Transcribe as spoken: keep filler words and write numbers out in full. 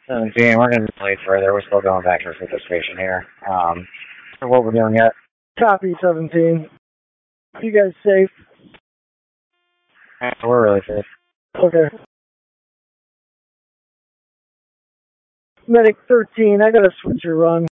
seventeen, we're going to be late further. We're still going back to the station here. Um, for what we're doing yet. Copy, seventeen. You guys safe? We're really safe. Okay. Medic thirteen, I got a switcher run.